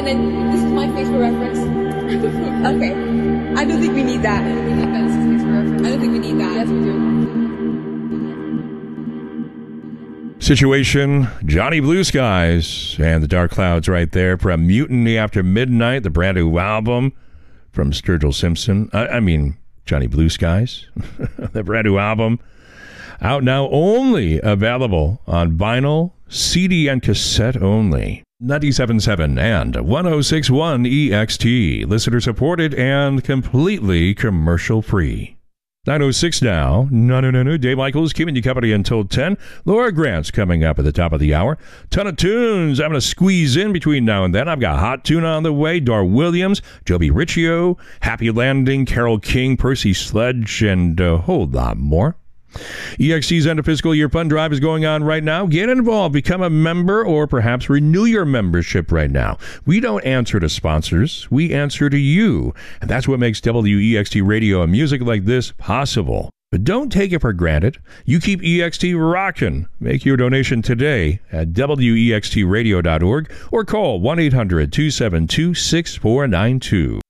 And then this is my face for reference. Okay. I don't think we need that. We think that this is face for reference. I don't think we need that. Yes, we do. Situation, Johnny Blue Skies and the Dark Clouds right there from Mutiny After Midnight, the brand new album from Sturgill Simpson. I mean, Johnny Blue Skies, the brand new album. Out now, only available on vinyl, CD, and cassette only. 97.7 and 106.1 EXT. Listener supported and completely commercial free. 9:06 now. No. Dave Michaels keeping you company until 10. Laura Grant's coming up at the top of the hour. Ton of tunes I'm going to squeeze in between now and then. I've got Hot Tuna on the way. Dar Williams, Joby Riccio, Happy Landing, Carole King, Percy Sledge, and a whole lot more. EXT's end of fiscal year fund drive is going on right now. Get involved, become a member, or perhaps renew your membership right now. We don't answer to sponsors, we answer to you. And that's what makes WEXT radio and music like this possible. But don't take it for granted. You keep EXT rocking. Make your donation today at wextradio.org or call 1-800-272-6492.